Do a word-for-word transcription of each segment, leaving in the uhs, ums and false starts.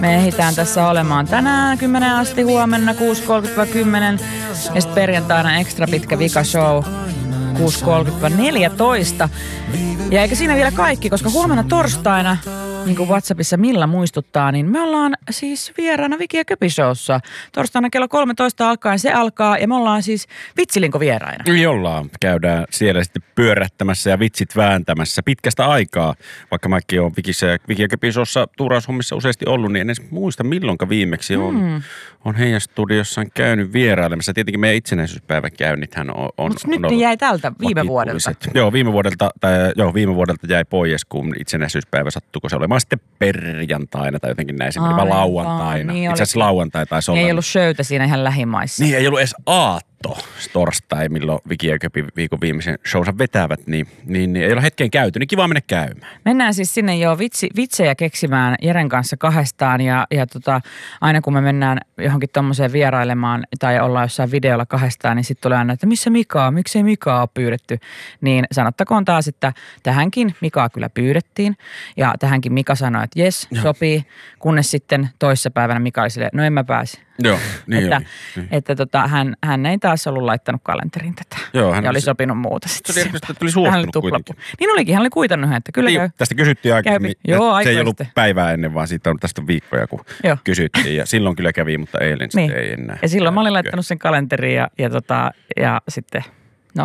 Me ehditään tässä olemaan tänään kymmenen asti, huomenna kuusi kolmekymmentä kymmenen ja sitten perjantaina ekstra pitkä vikashow kuusi kolmekymmentä neljätoista. Ja eikä siinä vielä kaikki, koska huomenna torstaina, niin kuin WhatsAppissa Milla muistuttaa, niin me ollaan siis vieraana Viki ja Köpi showssa. Torstaina kello kolmetoista alkaen se alkaa ja me ollaan siis Vitsilinko vieraina. Jolla käydään siellä sitten pyörähtämässä ja vitsit vääntämässä pitkästä aikaa. Vaikka mäkin olen Vikissä ja Viki ja Köpi showssa tuuraushommissa useasti ollut, niin en edes muista milloinka viimeksi on, mm. on heidän studiossaan käynyt vierailemassa. Tietenkin meidän itsenäisyyspäiväkäynnithän on, on, Mut nyt ne jäi tältä viime vuodelta. Joo, viime vuodelta, tai, joo, viime vuodelta jäi pois, kun itsenäisyyspäivä sattuu, kun se oli mä sitten perjantaina tai jotenkin näin, se meni vaan lauantaina. Niin itse asiassa lauantai taisi olla. Ei ollut showta siinä ihan lähimaissa. Niin, ei ollut edes aatto torstai, milloin Viki ja Köpi viikon viimeisen showsa vetävät, niin, niin, niin ei ole hetkeen käyty, niin kiva mennä käymään. Mennään siis sinne jo vitsi, vitsejä keksimään Jeren kanssa kahdestaan ja, ja tota, aina kun me mennään johonkin tommoseen vierailemaan tai ollaan jossain videolla kahdestaan, niin sitten tulee aina, että missä Mika on, miksei Mika ole pyydetty. Niin sanottakoon taas, että tähänkin Mikaa kyllä pyydettiin ja tähänkin Mika sanoi, että jes, sopii, kunnes sitten toissapäivänä Mika oli silleen, no en mä pääse. Joo, niin että, oli. Niin. että tota, hän, hän ei taas ollut laittanut kalenteriin tätä. Joo, hän ja oli se, sopinut muuta sitten. Se oli erityisesti, että oli suostunut kuitenkin. Niin olikin, hän oli kuitannut hän, että kyllä niin, käy. Tästä kysyttiin aikaisemmin. Joo, se ei ollut päivää ennen, vaan siitä on tästä viikkoja, kun Joo. kysyttiin. Ja silloin kyllä kävi, mutta eilen niin. sitten ei enää. Ja silloin mä olin laittanut sen kalenteriin ja, ja, tota, ja sitten, no...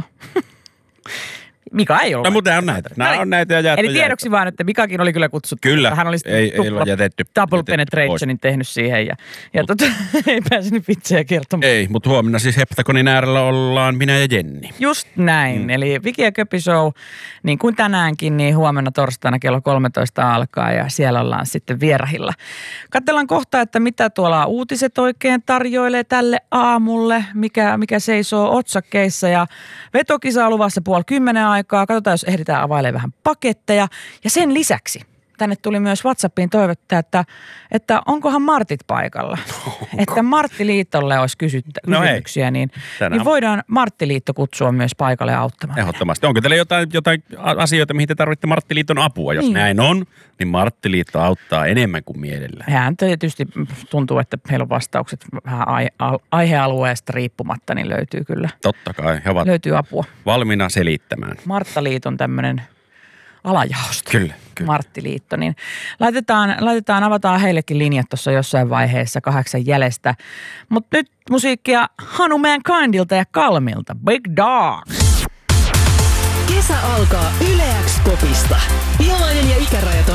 Mika ei ollut. No mutta on näitä. Nämä on näitä ja jaettu. Eli tiedoksi vaan, että Mikakin oli kyllä kutsuttu. Kyllä. Hän oli ei, ei ole jätetty. Double penetrationin tehnyt siihen ja, ja Mut, tota, ei päässyt vitsejä kertomaan. Ei, mutta huomenna siis Heptagonin äärellä ollaan minä ja Jenni. Just näin. Mm. Eli Viki ja Köpi show, niin kuin tänäänkin, niin huomenna torstaina kello kolmetoista alkaa ja siellä ollaan sitten vierahilla. Katsellaan kohta, että mitä tuolla uutiset oikein tarjoilee tälle aamulle, mikä, mikä seisoo otsakkeissa ja vetokisa on luvassa puoli kymmenen aikaa. Katsotaan, jos ehditään availemaan vähän paketteja. Ja sen lisäksi tänne tuli myös WhatsAppiin toivottaa, että, että onkohan Martit paikalla. Onko? Että Marttiliitolle olisi kysyttä, no kysymyksiä, niin, niin voidaan Marttiliitto kutsua myös paikalle auttamaan. Ehdottomasti. Onko teillä jotain, jotain asioita, mihin te tarvitte Marttiliiton apua? Jos niin. näin on, niin Marttiliitto auttaa enemmän kuin mielellään. Hän tietysti tuntuu, että heillä on vastaukset vähän aihealueesta riippumatta, niin löytyy kyllä. Totta kai. He ovat löytyy apua. Valmiina selittämään. Marttaliiton tämmöinen alajaosto. Kyllä, kyllä. Marttiliitto. Niin laitetaan, laitetaan, avataan heillekin linjat tuossa jossain vaiheessa kahdeksan jäljestä. Mutta nyt musiikkia Hanu Mankindilta ja Kalmilta. Big Dog. Kesä alkaa Yle X Popista. Ihalainen ja ikärajaton